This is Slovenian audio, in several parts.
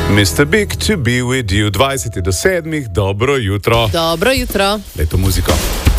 Mr. Big to be with you, 20 do 7, dobro jutro. Dobro jutro. Leto muziko.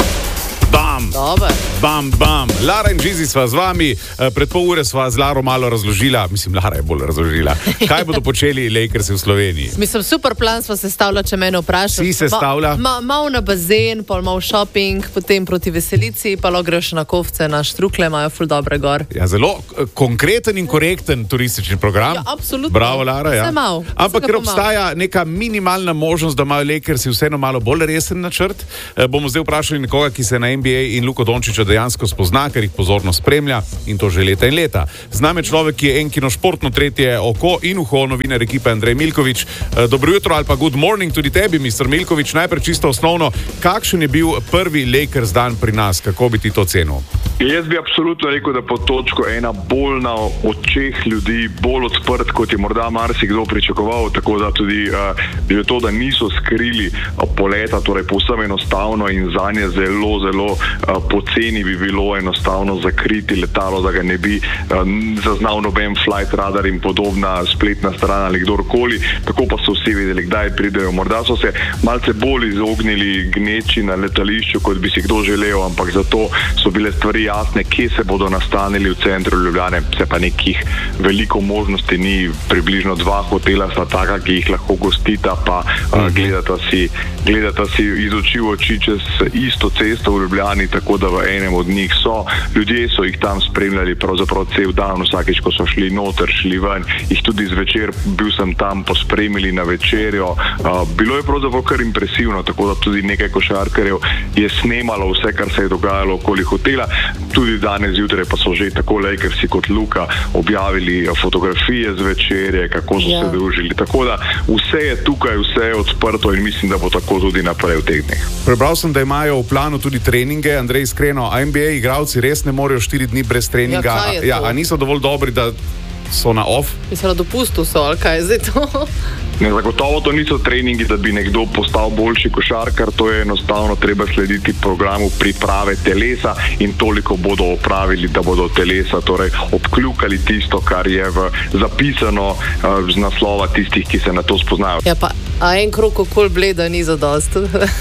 Bam! Dobar. Bam, bam. Lara in Žizi sva z vami. Pred pol ure sva z Laro malo razložila, Lara je bolj razložila, kaj bodo počeli Lakersi v Sloveniji. Mislim, super plan sva sestavila, če mene vprašaš. Si sestavlja? Mal na bazen, pol mal shopping, potem proti veselici, pa lo greš na Kovce, na Štrukle, imajo ful dobre gor. Ja, zelo konkreten in korekten turistični program. Ja, absolutno. Bravo, Lara, ja. Vse mal. Ampak ker obstaja neka minimalna možnost, da imajo Lakersi vseeno malo bolj resen načrt, bomo zdaj vprašali nekoga, ki se na NBA in Luko Dončiča dejansko spozna, ker jih pozorno spremlja in to že leta in leta. Z nami je človek, ki je enkino športno tretje oko in uho, novinar ekipe Andrej Milkovič. Dobro jutro ali pa good morning tudi tebi, Mr. Milkovič. Najprej čisto osnovno, kakšen je bil prvi Lakers dan pri nas? Kako bi ti to cenil? Jaz bi absolutno rekel, da pod točko ena bolj na očeh ljudi, bolj odprt, kot je morda marsikdo pričakoval, tako da tudi že to, da niso skrili poleta, torej povsem enostavno in zanje zelo, zelo poceni bi bilo enostavno zakriti letalo, da ga ne bi zaznal noben flight radar in podobna spletna stran ali kdorkoli, tako pa so vsi vedeli, kdaj pridejo. Morda so se malce bolj izognili gneči na letališču, kot bi si kdo želel, ampak zato so bile stvari jasne, kje se bodo nastanili v centru Ljubljane, se pa nekih veliko možnosti ni, približno 2 hotela sta taka, ki jih lahko gostita, pa gledata si iz oči v oči čez isto cesto v Ljubljani, tako da v enem od njih so. Ljudje so jih tam spremljali pravzaprav cel dan, vsakič, ko so šli noter, šli ven, jih tudi zvečer, bil sem tam, pospremili na večerjo. Bilo je pravzaprav kar impresivno, tako da tudi nekaj košarkarjev je snemalo vse, kar se je dogajalo okoli hotela. Tudi danes zjutraj pa so že tako Lakersi kot Luka objavili fotografije z večerje, kako so se družili. Tako da vse je tukaj, vse je odprto in mislim, da bo tako tudi naprej v teh dneh. Prebral sem, da imajo v planu tudi treninge. Andrej, iskreno, NBA igralci res ne morejo 4 dni brez treninga. A niso dovolj dobri, da so na off? Mislim, na dopustu so, ali kaj je zdaj to? Ne, zagotovo to niso treningi, da bi nekdo postal boljši košarkar, to je enostavno treba slediti programu priprave telesa in toliko bodo opravili, da bodo telesa torej obkljukali tisto, kar je zapisano z naslova tistih, ki se na to spoznajo. Ja, pa a en krog okoli Bleda ni zadost?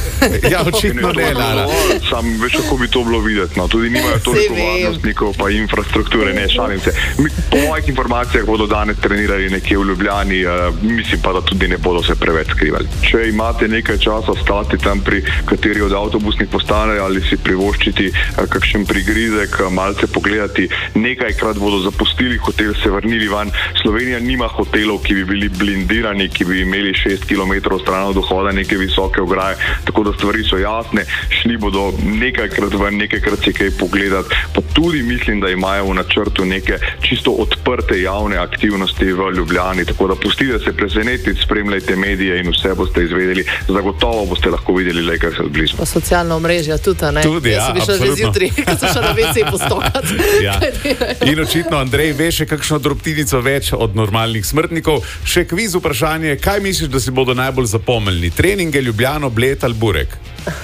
Ja, očitno ne, Lara. Sam veš, kako bi to bilo videti, no. Tudi nimajo toliko varnostnikov pa infrastrukture, ne, šalim se. Po mojih informacijah bodo danes trenirali nekje v Ljubljani, mislim pa, da tudi ne bodo se preveč skrivali. Če imate nekaj časa stati tam pri kateri od avtobusnih postanej ali si privoščiti kakšen prigrizek, malce pogledati, nekajkrat bodo zapustili hotel, se vrnili van. Slovenija nima hotelov, ki bi bili blindirani, ki bi imeli 6 km stran od vhoda neke visoke ograje, tako da stvari so jasne, šli bodo nekajkrat ven, nekajkrat si kaj pogledati, pa tudi mislim, da imajo v načrtu neke čisto odprte javne aktivnosti v Ljubljani, tako da pustite se presenetiti, spremljajte medije in vse boste izvedeli. Zagotovo boste lahko videli Lakers od blizu. Pa socialna omrežja tudi, ne? Tudi, ja, absolutno. Jaz sem že zjutraj, ko sem šel na WC postokati. Ja. In očitno, Andrej, veš še kakšno drobtinico več od normalnih smrtnikov. Še kviz vprašanje, kaj misliš, da si bodo najbolj zapomnili? Treninge, Ljubljano, Bled ali Burek?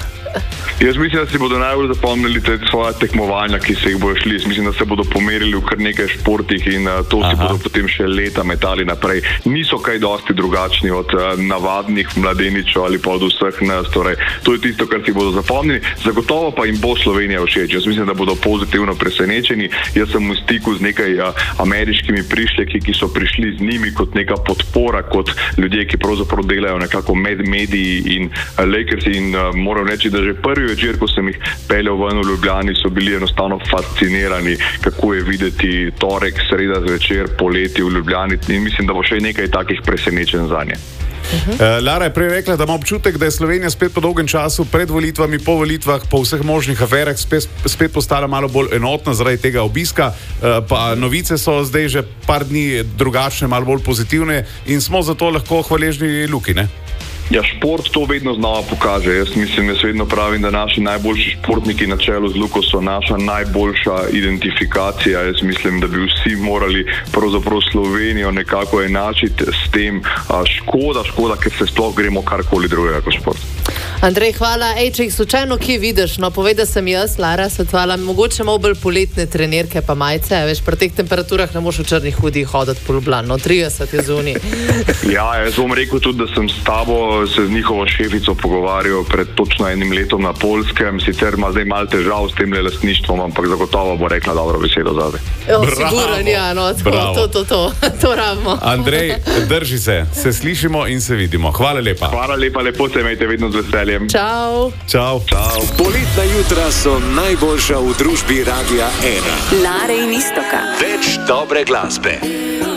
Jaz mislim, da si bodo najbolj zapomnili te svoje tekmovanja, ki se jih bodo šli. Mislim, da se bodo pomerili v kar nekaj športih in to si bodo potem še leta metali naprej. Niso kaj dosti drugačni od navadnih mladeničev ali pa od vseh nas. Torej, to je tisto, kar si bodo zapomnili. Zagotovo pa jim bo Slovenija všeč. Jaz mislim, da bodo pozitivno presenečeni. Jaz sem v stiku z nekaj ameriškimi prišljeki, ki so prišli z njimi kot neka podpora, kot ljudje, ki pravzaprav delajo nekako med mediji in Lakersi in moram reči, da že prvi večer, ko sem jih peljal ven v Ljubljani, so bili enostavno fascinirani, kako je videti torek, sreda zvečer, poleti v Ljubljani in mislim, da bo še nekaj takih presenečenj zanje. Lara je prej rekla, da ima občutek, da je Slovenija spet po dolgem času, pred volitvami, po volitvah, po vseh možnih aferah spet postala malo bolj enotna zaradi tega obiska, pa novice so zdaj že par dni drugačne, malo bolj pozitivne in smo zato lahko hvaležni Luki, ne? Ja, šport to vedno znova pokaže. Jaz mislim, jaz vedno pravim, da naši najboljši športniki na čelu z Luko so naša najboljša identifikacija. Jaz mislim, da bi vsi morali pravzaprav Slovenijo nekako enačiti s tem. Škoda, ker se sploh gremo karkoli drugega kot šport. Andrej, hvala. Ej, če jih slučajno kje vidiš, no povej, da sem jaz, Lara, svetovala, mogoče malo bolj poletne trenirke pa majice, veš, pri teh temperaturah ne moš v črnih hudih hoditi po Ljubljani, no 30 je zunaj. Ja, jaz bom rekel tudi, da sem s tabo se z njihovo šefico pogovarjal pred točno 1 letom na Poljskem, sicer ima zdaj malo težav s tem lastništvom, ampak zagotovo bo rekla dobro besedo zate. Siguran, ja, no, to rabimo. Andrej, drži se slišimo in se vidimo. Hvala lepa. Hvala lepa, lepo se imejte, vedno z veseljem. Čau. Čau. Poletna jutra so najboljša v družbi Radia 1. Lare in Iztoka. Več dobre glasbe.